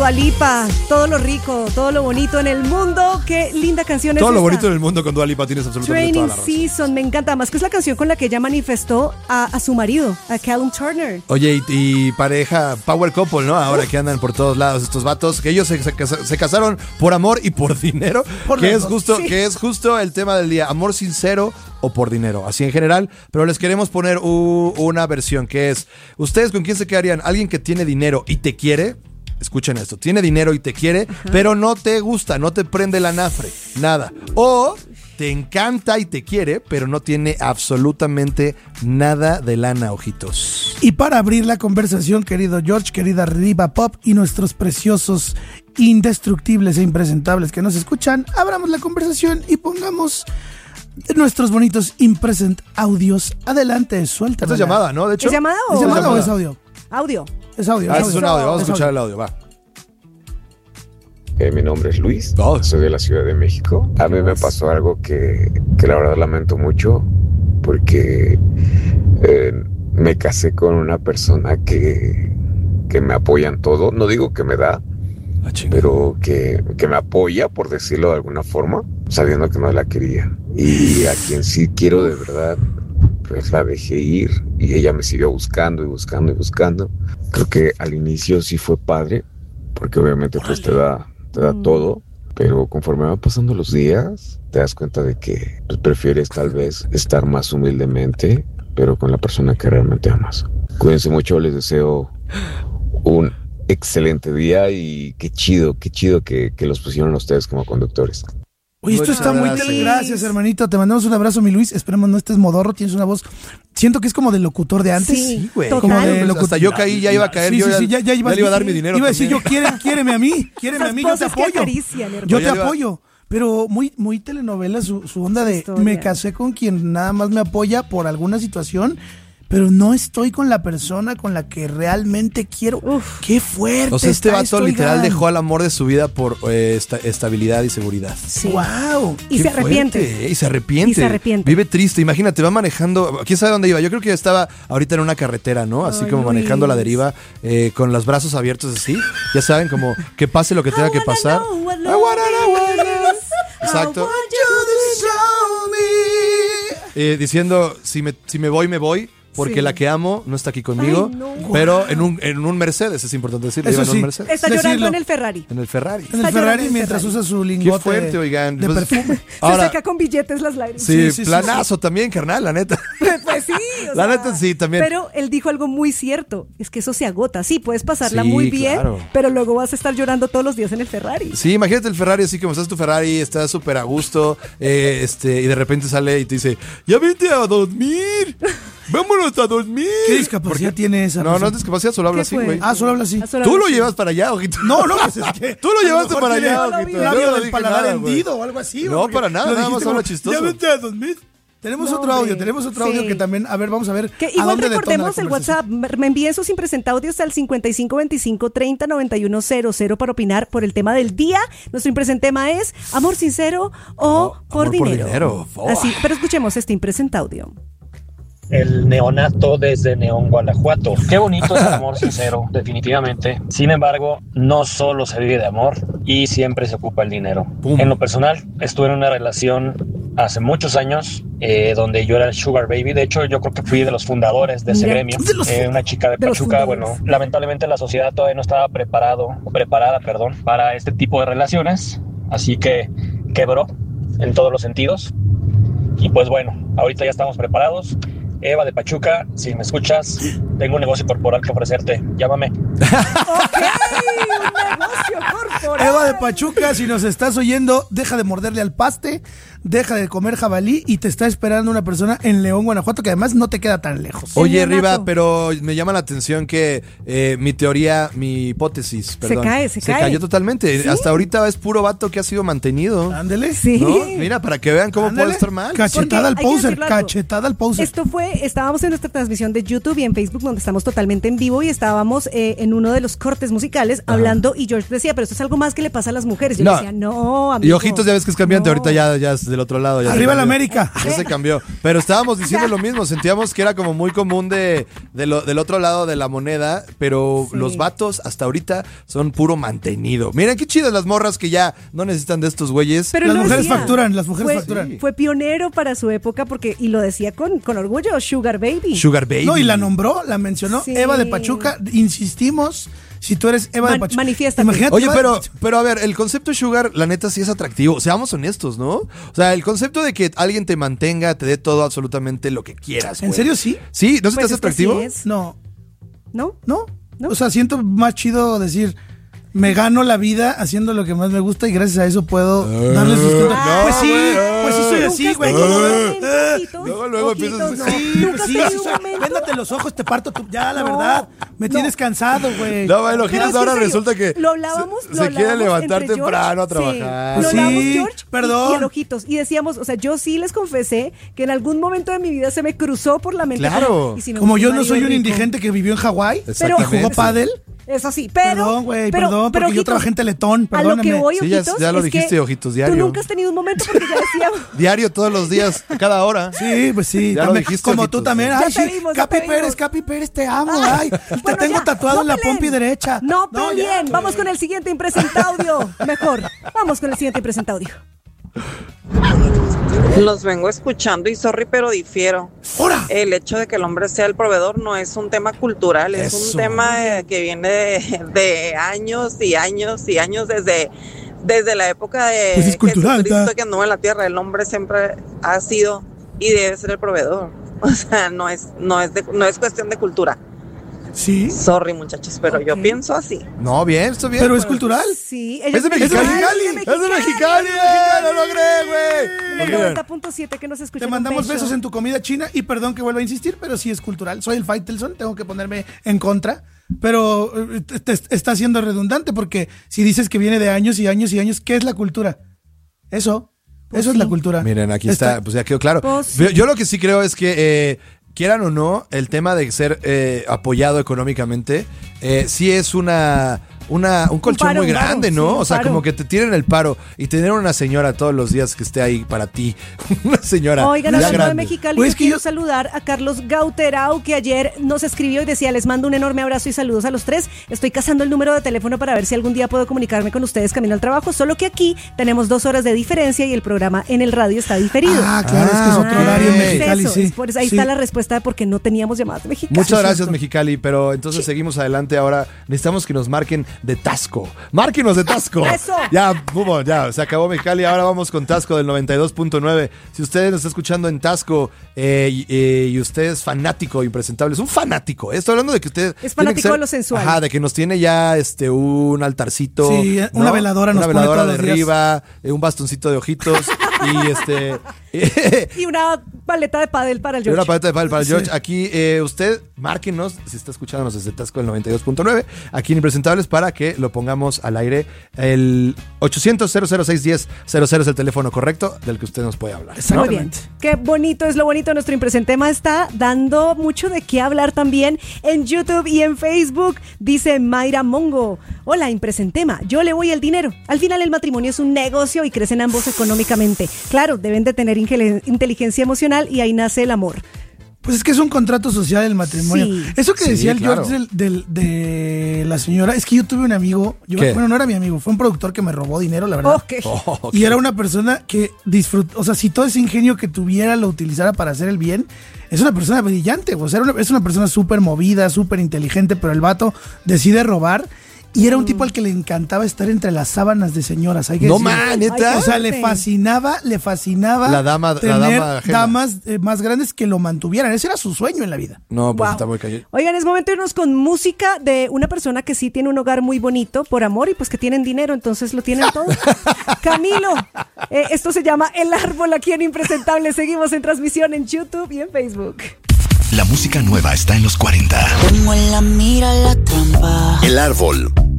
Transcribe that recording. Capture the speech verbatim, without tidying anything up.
Dua Lipa, todo lo rico, todo lo bonito en el mundo. Qué linda canción es Todo esta. lo bonito en el mundo con Dua Lipa, tienes absolutamente Training toda la razón. Season, me encanta. Además que es la canción con la que ella manifestó a, a su marido, a Callum Turner. Oye, y, y pareja, power couple, ¿no? Ahora que andan por todos lados estos vatos, que ellos se, se, se casaron por amor y por dinero, Por que los es dos, justo, sí. que es justo el tema del día, amor sincero o por dinero, así en general, pero les queremos poner u, una versión que es, ¿ustedes con quién se quedarían? ¿Alguien que tiene dinero y te quiere? Escuchen esto, tiene dinero y te quiere, ajá, pero no te gusta, no te prende la nafre, nada. O te encanta y te quiere, pero no tiene absolutamente nada de lana, ojitos. Y para abrir la conversación, querido George, querida Riva Pop y nuestros preciosos, indestructibles e impresentables que nos escuchan, abramos la conversación y pongamos nuestros bonitos impresent audios. Adelante, suelta. Esta es llamada, ¿no? De hecho, ¿Es llamada o, ¿Es llamada llamada o es audio? audio? Es audio. Ah, es ese es un audio, vamos a escuchar el audio, va. Eh, mi nombre es Luis, Oh. soy de la Ciudad de México. A mí me pasó algo que, que la verdad lamento mucho porque eh, me casé con una persona que, que me apoya en todo. No digo que me da, Ah, chinga. pero que, que me apoya, por decirlo de alguna forma, sabiendo que no la quería. Y a quien sí quiero de verdad, pues la dejé ir y ella me siguió buscando y buscando y buscando. Creo que al inicio sí fue padre, porque obviamente pues te da, te da Mm. todo, pero conforme van pasando los días, te das cuenta de que pues, prefieres tal vez estar más humildemente, pero con la persona que realmente amas. Cuídense mucho, les deseo un excelente día y qué chido, qué chido que, que los pusieron a ustedes como conductores. Oye, esto Muchas está muy gracias. tele. Gracias, hermanito. Te mandamos un abrazo, mi Luis. Esperemos no estés modorro. Tienes una voz. Siento que es como de locutor de antes. Sí, güey. total. Como de Pues locutor. hasta yo caí, ya iba a caer. Sí, yo sí, ya, sí, ya, ya, ibas- ya le iba a dar mi dinero. Iba a decir yo, también. quiere, quiéreme a mí. Quiéreme a Esas mí, yo te voces que apoyo. acarician, hermano. Yo Ya te le iba- apoyo. Pero muy, muy telenovela su, su onda de historia. me casé con quien nada más me apoya por alguna situación, pero no estoy con la persona con la que realmente quiero. Uf. Qué fuerte. O sea, este está vato esto, literal oigan. dejó al amor de su vida por eh, esta- estabilidad y seguridad. Sí. Wow. Y Qué se arrepiente. fuerte, ¿eh? Y se arrepiente. Y se arrepiente. Vive triste. Imagínate, va manejando. ¿Quién sabe dónde iba? Yo creo que estaba ahorita en una carretera, ¿no? Así Ay, como Luis. manejando a la deriva, eh, con los brazos abiertos así. Ya saben, como que pase lo que tenga que pasar. I wanna I wanna know what know. it is. Exacto. Eh, diciendo, si me, si me voy, me voy. Porque Sí. la que amo no está aquí conmigo. Ay, no. Pero en un, en un Mercedes, es importante decirlo. Eso iba en un sí. Mercedes. Está Decirlo. llorando en el Ferrari. En el Ferrari. En Está el llorando Ferrari en el mientras Ferrari. usa su Qué lingote fuerte, oigan. de Pues- perfume. Se Ahora, saca con billetes las lágrimas. sí, Sí, sí, sí, planazo también, carnal, la neta. Pues sí. o La sea, neta sí, también. Pero él dijo algo muy cierto. Es que eso se agota. Sí, puedes pasarla Sí, muy bien, claro. pero luego vas a estar llorando todos los días en el Ferrari. Sí, imagínate el Ferrari así como estás tu Ferrari, estás súper a gusto, eh, este, y de repente sale y te dice, ya vente a dormir, vámonos a dormir. ¿Qué discapacidad tiene esa No, no es persona? discapacidad, solo habla ¿Qué así, fue? güey. Ah, solo habla así. Ah, solo Tú lo así. llevas para allá, ojito. No, no, pues es que Tú lo a llevaste mejor para tiene allá, ojito. labio Yo no del dije paladar nada, güey. hendido o algo así. No, porque para nada, lo nada dijiste más como, habla chistoso. Ya vete a dos mil. Tenemos No, otro audio, hombre. tenemos otro Sí. audio que también, a ver, vamos a ver Que a igual dónde detona la recordemos el conversación. WhatsApp, me me envíen sus impresenta audios al cincuenta y cinco veinticinco treinta noventa y uno cero cero para opinar por el tema del día. Nuestro impresent tema es amor sincero o Oh, por amor por dinero. dinero. Oh. Así, pero escuchemos este impresent audio. El neonato desde Neón, Guanajuato. Qué bonito es el amor sincero, definitivamente. Sin embargo, no solo se vive de amor y siempre se ocupa el dinero. Pum. En lo personal, estuve en una relación hace muchos años eh, donde yo era el sugar baby. De hecho, yo creo que fui de los fundadores de ese Ya. gremio. De los Eh, una chica de, de los Pachuca. fundadores. Bueno, lamentablemente la sociedad todavía no estaba preparado, preparada, perdón, para este tipo de relaciones. Así que quebró en todos los sentidos. Y pues bueno, ahorita ya estamos preparados. Eva de Pachuca, si me escuchas, tengo un negocio corporal que ofrecerte. Llámame. Ok, un negocio corporal. Eva de Pachuca, si nos estás oyendo, deja de morderle al paste, deja de comer jabalí y te está esperando una persona en León, Guanajuato, que además no te queda tan lejos. Oye, El neonato. Riva, pero me llama la atención que eh, mi teoría, mi hipótesis, perdón, cae, se cae. cayó totalmente. ¿Sí? Hasta ahorita es puro vato que ha sido mantenido. Ándele. Sí. ¿No? Mira, para que vean cómo Ándale. puede estar mal. Cachetada al Porque hay que poser, decirlo algo. cachetada al poser. Esto fue, estábamos en nuestra transmisión de YouTube y en Facebook donde estamos totalmente en vivo y estábamos eh, en uno de los cortes musicales Ajá. hablando y George decía, pero esto es algo más que le pasa a las mujeres. Yo no. le decía, no, amigo. Y Ojitos ya ves que es cambiante, no. ahorita ya, ya es del otro lado. Ya Arriba la América. Ya se cambió. Pero estábamos diciendo lo mismo, sentíamos que era como muy común de, de lo, del otro lado de la moneda, pero sí. los vatos hasta ahorita son puro mantenido. Miren qué chidas las morras que ya no necesitan de estos güeyes. Pero las mujeres decía, facturan, las mujeres fue, facturan. Sí. Fue pionero para su época porque, y lo decía con, con orgullo, Sugar Baby. Sugar Baby. No, y la nombró, la mencionó, sí. Eva de Pachuca, insistimos. Si tú eres Eva Man, de Pachuca. Manifiesta. Oye, pero, pero a ver, el concepto Sugar, la neta, sí es atractivo. Seamos honestos, ¿no? O sea, el concepto de que alguien te mantenga, te dé todo, absolutamente lo que quieras. ¿En güey. serio sí? ¿Sí? ¿No se pues te hace atractivo? Sí es. No. ¿No? ¿No? ¿No? O sea, siento más chido decir, me gano la vida haciendo lo que más me gusta y gracias a eso puedo uh, darle sustento. No, pues sí, wey, pues sí soy así, güey. Luego, luego empiezas no. Sí, pues sí, sí, véndate los ojos, te parto tu, ya, la no, verdad. Me no. tienes cansado, güey. No, bueno, Ojitos ahora resulta que lo hablábamos, se, se quiere levantar temprano George, a trabajar. Sí. Lo hablábamos, sí, George, perdón. Y, y el Ojitos. Y decíamos, o sea, yo sí les confesé que en algún momento de mi vida se me cruzó por la mente. Claro. Como, y si como yo no soy un rico. indigente que vivió en Hawái y jugó pádel. Eso sí, pero... Perdón, güey, pero, perdón, pero, porque ojitos, yo trabajé en Teletón, perdóname. A lo que voy, Ojitos, sí, ya, ya lo es dijiste, que Ojitos, diario. Tú nunca has tenido un momento porque ya decíamos... Diario, todos los días, cada hora. Sí, pues sí. Ya también, lo dijiste, como Ojitos. tú también. Ya Ay, te sí, vimos, ya Capi te Pérez, vimos. Capi Pérez, te amo, ay. Bueno, te tengo ya, tatuado no en la peleen. pompi derecha. No, no peleen. ya, Vamos con el siguiente impresentaudio. Mejor, vamos con el siguiente impresentaudio. Los vengo escuchando y sorry, pero difiero. ¡Hora! El hecho de que el hombre sea el proveedor no es un tema cultural, es Eso. un tema eh, que viene de, de años y años y años desde, desde la época de pues es cultural, Jesucristo que anduvo en la tierra. El hombre siempre ha sido y debe ser el proveedor. O sea, no es, no es, de, no es cuestión de cultura. Sí. Sorry, muchachos, pero okay. yo pienso así. No, bien, está bien. Pero es pues. cultural. Sí. Es de Mexicali. Es de Es de Mexicali. No lo cree, güey. El noventa punto siete que nos escucha. Te mandamos besos en tu comida china y perdón que vuelva a insistir, pero sí es cultural. Soy el Faitelson, tengo que ponerme en contra. Pero te, te, está siendo redundante porque si dices que viene de años y años y años, ¿qué es la cultura? Eso. Pues eso sí. es la cultura. Miren, aquí está, está pues ya quedó claro. Pues sí. Yo lo que sí creo es que, eh, quieran o no, el tema de ser eh, apoyado económicamente, eh, sí es una... Una, un colchón un paro, muy grande, paro, ¿no? sí, o sea, paro. como que te tiren el paro y tener una señora todos los días que esté ahí para ti. Una señora. Oigan, ya hablando de grande. Mexicali, Pues yo es que quiero yo- saludar a Carlos Gauterau, que ayer nos escribió y decía, les mando un enorme abrazo y saludos a los tres. Estoy cazando el número de teléfono para ver si algún día puedo comunicarme con ustedes camino al trabajo, solo que aquí tenemos dos horas de diferencia y el programa en el radio está diferido. Ah, claro, es que es otro Ah, horario en ok. Mexicali, Eso, sí. es por eso, ahí Sí. está la respuesta de por qué no teníamos llamadas de Mexicali. Muchas Sí, gracias, cierto. Mexicali, pero entonces seguimos adelante ahora. Necesitamos que nos marquen de Tasco. Márquenos de Tasco. ¡Eso! Ya, boom, ya, se acabó Mexicali. Ahora vamos con Tasco del noventa y dos punto nueve. Si usted nos está escuchando en Tasco eh, y, eh, y usted es fanático impresentable, es un fanático. Estoy hablando de que usted... Es tiene que fanático ser- de lo sensual. Ajá, de que nos tiene ya este un altarcito. Sí, ¿no? una veladora nos Una pone veladora todos de los días. arriba, eh, un bastoncito de ojitos y este... Y una paleta de pádel para el Y George. una paleta de pádel para el Sí. George. Aquí, eh, usted, márquenos, si está escuchándonos desde Tasco del noventa y dos punto nueve, aquí en Impresentables, para que lo pongamos al aire. El ochocientos, cero cero seis, diez, cero cero es el teléfono correcto del que usted nos puede hablar. Muy bien. Qué bonito es lo bonito. Nuestro impresentema está dando mucho de qué hablar también en YouTube y en Facebook. Dice Mayra Mongo. Hola, impresentema. Yo le voy el dinero. Al final el matrimonio es un negocio y crecen ambos económicamente. Claro, deben de tener ingele- inteligencia emocional y ahí nace el amor. Pues es que es un contrato social el matrimonio. Sí. Eso que Sí, decía el claro. George del, del- de la señora, es que yo tuve un amigo, yo- ¿Qué? bueno, no era mi amigo, fue un productor que me robó dinero, la verdad. Ok. Oh, ok. Y era una persona que disfrutó, o sea, si todo ese ingenio que tuviera lo utilizara para hacer el bien, es una persona brillante, o sea, era una- es una persona súper movida, súper inteligente, pero el vato decide robar. Y era un tipo al que le encantaba estar entre las sábanas de señoras. Hay que No, decirlo. man, neta. O sea, le Fuerte. fascinaba, le fascinaba La dama- la tener dama ajena. damas eh, más grandes que lo mantuvieran. Ese era su sueño en la vida. No, pues Wow. está muy cañón. Oigan, es momento de irnos con música de una persona que sí tiene un hogar muy bonito por amor y pues que tienen dinero, entonces lo tienen todo. Camilo, eh, esto se llama El Árbol aquí en Impresentable. Seguimos en transmisión en YouTube y en Facebook. La música nueva está en los cuarenta. Como en la mira la trampa. El Árbol